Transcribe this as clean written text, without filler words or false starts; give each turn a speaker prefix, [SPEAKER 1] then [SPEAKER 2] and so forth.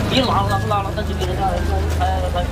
[SPEAKER 1] 你拉了，那就给他，他